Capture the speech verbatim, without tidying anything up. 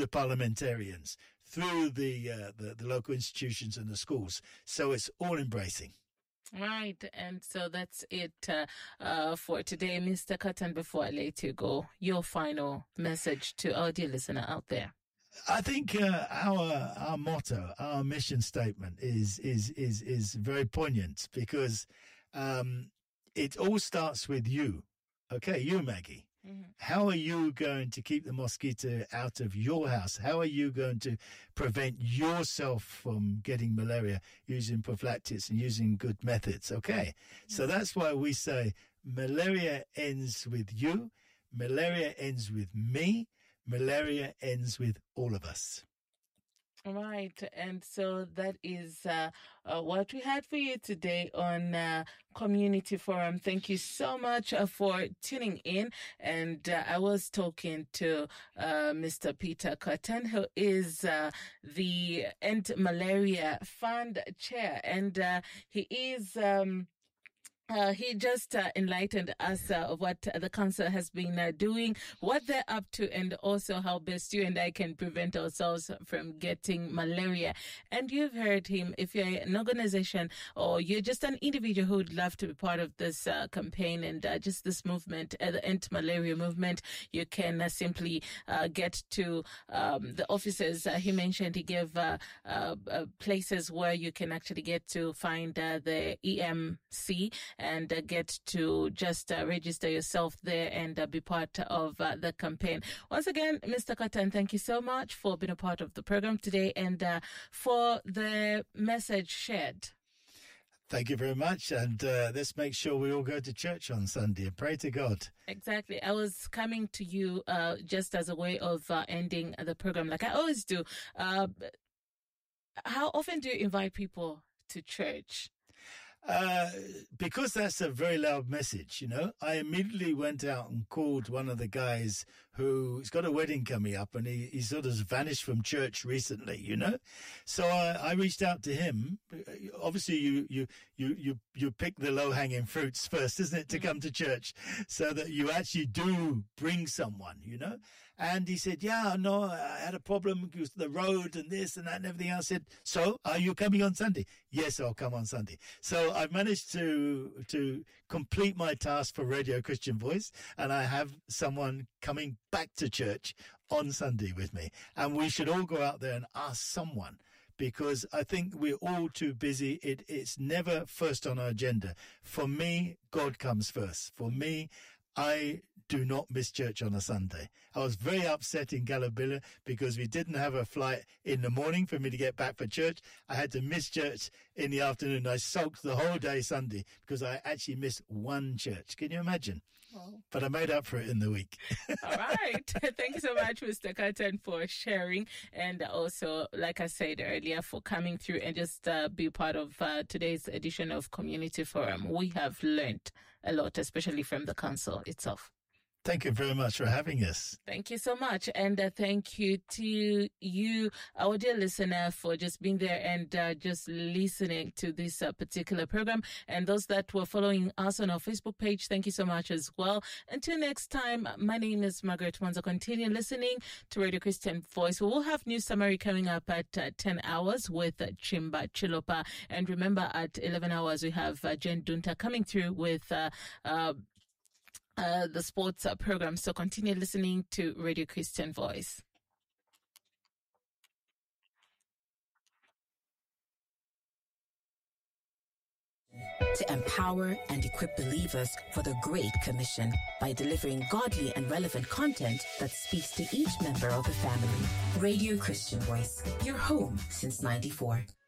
the parliamentarians, through the, uh, the the local institutions and the schools. So it's all embracing. Right, and so that's it uh, uh, for today. Mister Cotton, before I let you go, your final message to our dear listener out there. I think uh, our our motto, our mission statement is is is is very poignant, because um, it all starts with you. Okay, you, Maggie. Mm-hmm. How are you going to keep the mosquito out of your house? How are you going to prevent yourself from getting malaria using prophylactics and using good methods? Okay, mm-hmm. So that's why we say malaria ends with you, malaria ends with me, malaria ends with all of us. Right, and so that is uh, uh, what we had for you today on uh, Community Forum. Thank you so much uh, for tuning in. And uh, I was talking to uh, Mister Peter Cotton, who is uh, the End Malaria Fund Chair, and uh, he is... Um, Uh, he just uh, enlightened us uh, of what uh, the council has been uh, doing, what they're up to, and also how best you and I can prevent ourselves from getting malaria. And you've heard him. If you're an organization or you're just an individual who would love to be part of this uh, campaign and uh, just this movement, uh, the anti-malaria movement, you can uh, simply uh, get to um, the offices. Uh, he mentioned he gave uh, uh, uh, places where you can actually get to find uh, the E M C and uh, get to just uh, register yourself there and uh, be part of uh, the campaign. Once again, Mister Cotton, thank you so much for being a part of the program today and uh, for the message shared. Thank you very much. And uh, let's make sure we all go to church on Sunday and pray to God. Exactly. I was coming to you uh, just as a way of uh, ending the program, like I always do. Uh, how often do you invite people to church? Uh, because that's a very loud message, you know, I immediately went out and called one of the guys who's got a wedding coming up, and he, he sort of vanished from church recently, you know. So I, I reached out to him. Obviously, you, you, you, you, you pick the low hanging fruits first, isn't it, to mm-hmm. come to church, so that you actually do bring someone, you know. And he said, yeah, no, I had a problem with the road and this and that and everything else. I said, so are you coming on Sunday? Yes, I'll come on Sunday. So I've managed to to complete my task for Radio Christian Voice, and I have someone coming back to church on Sunday with me. And we should all go out there and ask someone, because I think we're all too busy. It, it's never first on our agenda. For me, God comes first. For me, I do not miss church on a Sunday. I was very upset in Galabilla because we didn't have a flight in the morning for me to get back for church. I had to miss church in the afternoon. I sulked the whole day Sunday because I actually missed one church. Can you imagine? Oh. But I made up for it in the week. All right. Thank you so much, Mister Cotton, for sharing. And also, like I said earlier, for coming through and just uh, be part of uh, today's edition of Community Forum. We have learned a lot, especially from the council itself. Thank you very much for having us. Thank you so much. And uh, thank you to you, our dear listener, for just being there and uh, just listening to this uh, particular program. And those that were following us on our Facebook page, thank you so much as well. Until next time, my name is Margaret Mwanza. Continue listening to Radio Christian Voice. We will have news summary coming up at uh, ten hours with uh, Chimba Chilopa. And remember, at eleven hours, we have uh, Jen Dunta coming through with uh, uh Uh, the sports uh, program. So continue listening to Radio Christian Voice. To empower and equip believers for the Great Commission by delivering godly and relevant content that speaks to each member of the family. Radio Christian Voice, your home since ninety-four.